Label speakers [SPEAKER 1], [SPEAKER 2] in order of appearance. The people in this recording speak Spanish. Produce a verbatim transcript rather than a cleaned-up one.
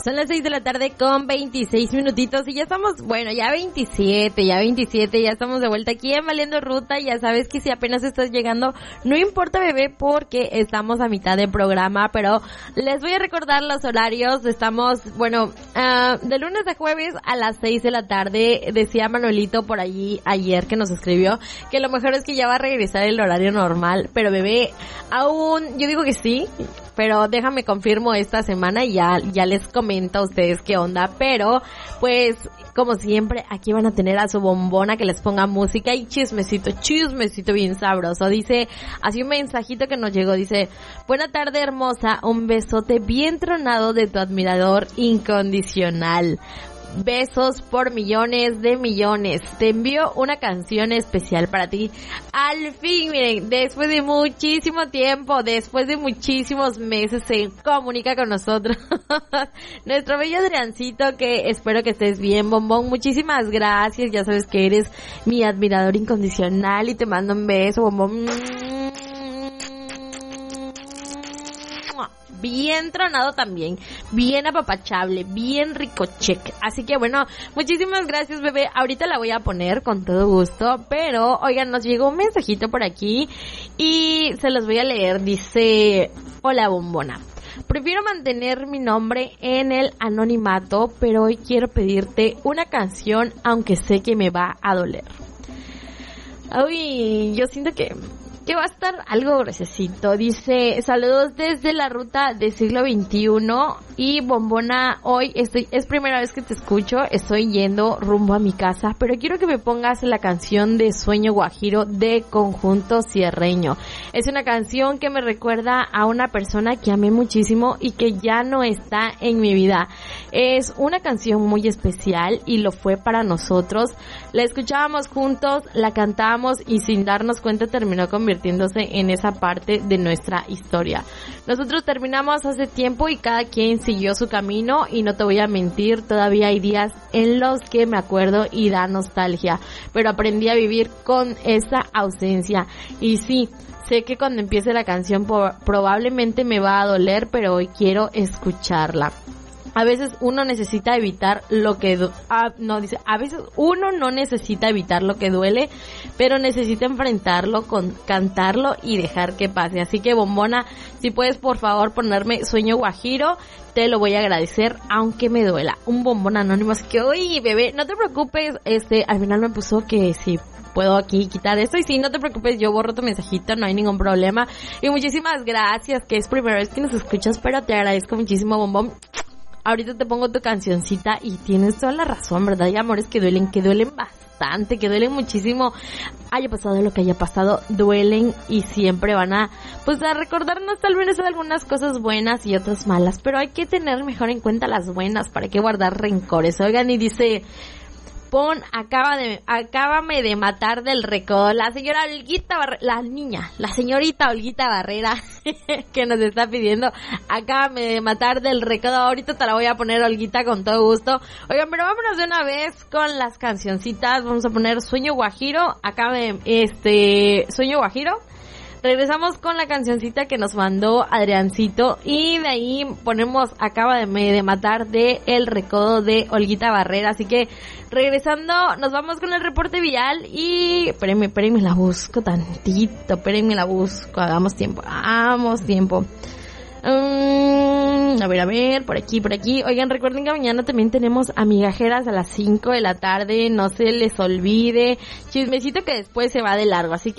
[SPEAKER 1] Son las seis de la tarde con veintiséis minutitos y ya estamos, bueno, ya veintisiete, ya veintisiete, ya estamos de vuelta aquí en Valiendo Ruta. Ya sabes que si apenas estás llegando, no importa, bebé, porque estamos a mitad de programa, pero les voy a recordar los horarios. Estamos, bueno, uh, de lunes a jueves a las seis de la tarde. Decía Manuelito por allí ayer que nos escribió que lo mejor es que ya va a regresar el horario normal, pero bebé, aún, yo digo que sí, pero déjame confirmo esta semana y ya, ya les comento a ustedes qué onda. Pero, pues, como siempre, aquí van a tener a su bombona que les ponga música y chismecito, chismecito bien sabroso. Dice, así un mensajito que nos llegó, dice, buena tarde hermosa, un besote bien tronado de tu admirador incondicional. Besos por millones de millones. Te envío una canción especial para ti. Al fin, miren, después de muchísimo tiempo, después de muchísimos meses, se comunica con nosotros nuestro bello Adriancito, que espero que estés bien, bombón. Muchísimas gracias. Ya sabes que eres mi admirador incondicional y te mando un beso, bombón. Bien tronado también, bien apapachable, bien rico check. Así que bueno, muchísimas gracias, bebé. Ahorita la voy a poner con todo gusto, pero oigan, nos llegó un mensajito por aquí y se los voy a leer. Dice, hola bombona, prefiero mantener mi nombre en el anonimato, pero hoy quiero pedirte una canción, aunque sé que me va a doler. Uy, yo siento que que va a estar algo gruesecito. Dice, saludos desde la ruta del siglo veintiuno y bombona, hoy estoy, es primera vez que te escucho, estoy yendo rumbo a mi casa, pero quiero que me pongas la canción de Sueño Guajiro de Conjunto Sierreño. Es una canción que me recuerda a una persona que amé muchísimo y que ya no está en mi vida. Es una canción muy especial y lo fue para nosotros. La escuchábamos juntos, la cantábamos y sin darnos cuenta terminó convirtiéndose en esa parte de nuestra historia. Nosotros terminamos hace tiempo y cada quien siguió su camino, y no te voy a mentir, todavía hay días en los que me acuerdo y da nostalgia, pero aprendí a vivir con esa ausencia. Y sí, sé que cuando empiece la canción po- probablemente me va a doler, pero hoy quiero escucharla. A veces uno necesita evitar lo que du- ah, no dice, a veces uno no necesita evitar lo que duele, pero necesita enfrentarlo, con cantarlo y dejar que pase. Así que bombona, si puedes por favor ponerme Sueño Guajiro, te lo voy a agradecer, aunque me duela. Un bombón anónimo, así que uy, bebé, no te preocupes, este, al final me puso que sí puedo aquí quitar esto, y sí, no te preocupes, yo borro tu mensajito, no hay ningún problema. Y muchísimas gracias, que es primera vez que nos escuchas, pero te agradezco muchísimo, bombón. Ahorita te pongo tu cancioncita y tienes toda la razón, ¿verdad? Hay amores que duelen, que duelen bastante, que duelen muchísimo. Haya pasado lo que haya pasado, duelen y siempre van a, pues a recordarnos tal vez algunas cosas buenas y otras malas. Pero hay que tener mejor en cuenta las buenas, para qué guardar rencores. Oigan, y dice, pon, acaba de, acábame de matar del recodo, la señora Olguita Barrera, la niña, la señorita Olguita Barrera, que nos está pidiendo, acábame de matar del recodo. Ahorita te la voy a poner, Olguita, con todo gusto. Oigan, pero vámonos de una vez con las cancioncitas. Vamos a poner Sueño Guajiro, acábame, este, Sueño Guajiro. Regresamos con la cancioncita que nos mandó Adriancito y de ahí ponemos Acaba de, de matar de El Recodo de Olguita Barrera. Así que regresando nos vamos con el reporte vial y espérenme, espérenme, la busco tantito, espérenme, la busco, hagamos tiempo, hagamos tiempo. Um, a ver, a ver, por aquí, por aquí. Oigan, recuerden que mañana también tenemos amigajeras a las cinco de la tarde, no se les olvide, chismecito que después se va de largo, así que